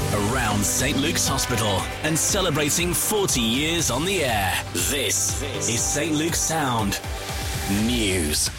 around St Luke's Hospital and celebrating 40 years on the air. This is St Luke's Sound News.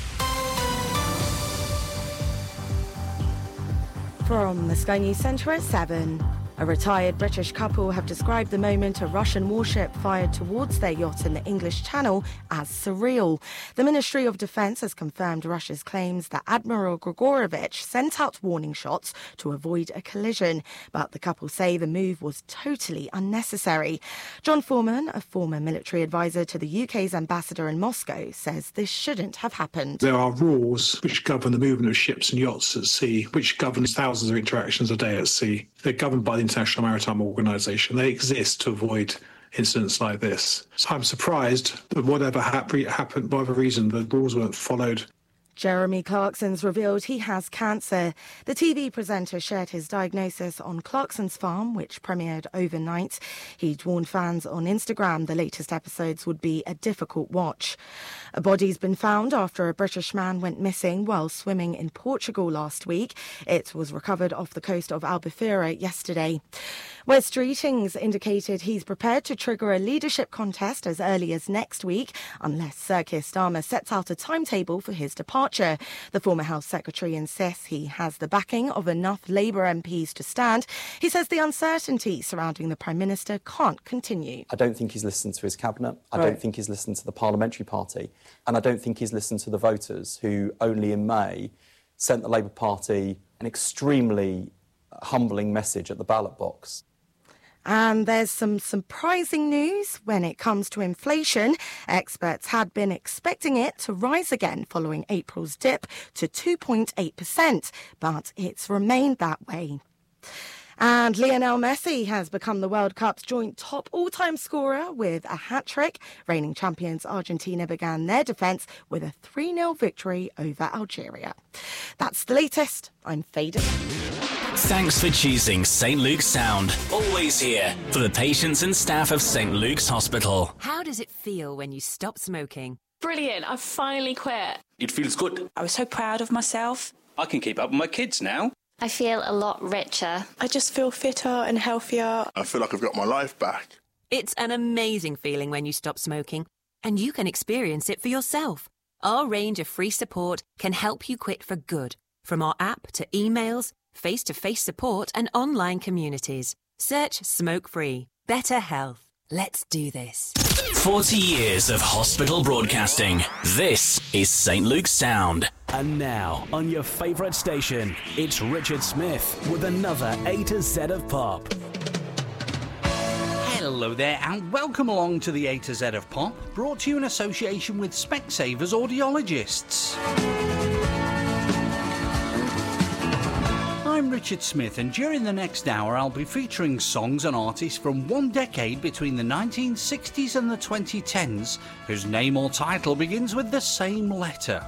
From the Sky News Centre at 7. A retired British couple have described the moment a Russian warship fired towards their yacht in the English Channel as surreal. The Ministry of Defence has confirmed Russia's claims that Admiral Grigorovich sent out warning shots to avoid a collision, but the couple say the move was totally unnecessary. John Foreman, a former military advisor to the UK's ambassador in Moscow, says this shouldn't have happened. There are rules which govern the movement of ships and yachts at sea, which govern thousands of interactions a day at sea. They're governed by the International Maritime Organization. They exist to avoid incidents like this. So I'm surprised that whatever happened, whatever reason, the rules weren't followed. Jeremy Clarkson's revealed he has cancer. The TV presenter shared his diagnosis on Clarkson's Farm, which premiered overnight. He'd warned fans on Instagram the latest episodes would be a difficult watch. A body's been found after a British man went missing while swimming in Portugal last week. It was recovered off the coast of Albufeira yesterday. Wes Streetings indicated he's prepared to trigger a leadership contest as early as next week, unless Sir Keir Starmer sets out a timetable for his departure. The former Health Secretary insists he has the backing of enough Labour MPs to stand. He says the uncertainty surrounding the Prime Minister can't continue. I don't think he's listened to his cabinet. I don't think he's listened to the parliamentary party. And I don't think he's listened to the voters who only in May sent the Labour Party an extremely humbling message at the ballot box. And there's some surprising news when it comes to inflation. Experts had been expecting it to rise again following April's dip to 2.8%, but it's remained that way. And Lionel Messi has become the World Cup's joint top all-time scorer with a hat-trick. Reigning champions Argentina began their defence with a 3-0 victory over Algeria. That's the latest. I'm Faden. Thanks for choosing St Luke's Sound. Always here for the patients and staff of St Luke's Hospital. How does it feel when you stop smoking? Brilliant, I've finally quit. It feels good. I was so proud of myself. I can keep up with my kids now. I feel a lot richer. I just feel fitter and healthier. I feel like I've got my life back. It's an amazing feeling when you stop smoking, and you can experience it for yourself. Our range of free support can help you quit for good, from our app to emails, face-to-face support and online communities. Search Smoke Free. Better health. Let's do this. 40 years of hospital broadcasting. This is St Luke's Sound. And now, on your favourite station, it's Richard Smith with another A to Z of Pop. Hello there, and welcome along to the A to Z of Pop, brought to you in association with Specsavers Audiologists. I'm Richard Smith, and during the next hour I'll be featuring songs and artists from one decade between the 1960s and the 2010s whose name or title begins with the same letter.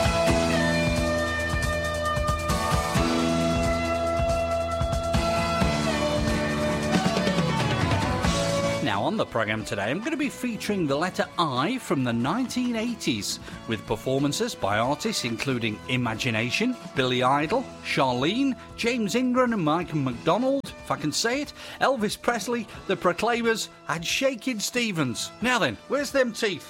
Now on the programme today I'm going to be featuring the letter I from the 1980s with performances by artists including Imagination, Billy Idol, Charlene, James Ingram and Michael McDonald, if I can say it, Elvis Presley, The Proclaimers and Shakin' Stevens. Now then, where's them teeth?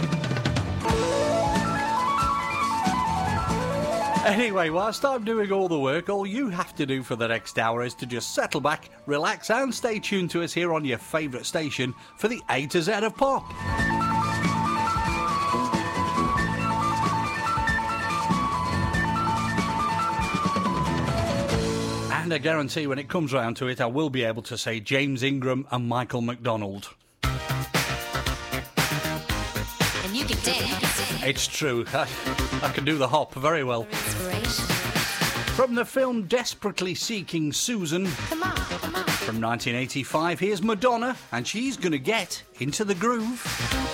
Anyway, whilst I'm doing all the work, all you have to do for the next hour is to just settle back, relax and stay tuned to us here on your favourite station for the A to Z of Pop. And I guarantee when it comes round to it, I will be able to say James Ingram and Michael McDonald. And you can dance. It's true. I can do the hop very well. From the film Desperately Seeking Susan, Come on. from 1985, here's Madonna, and she's gonna get into the groove.